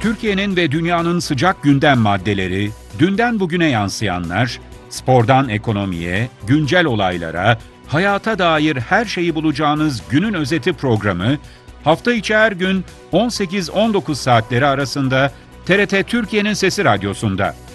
Türkiye'nin ve dünyanın sıcak gündem maddeleri, dünden bugüne yansıyanlar, spordan ekonomiye, güncel olaylara, hayata dair her şeyi bulacağınız günün özeti programı, hafta içi her gün 18-19 saatleri arasında TRT Türkiye'nin Sesi Radyosu'nda.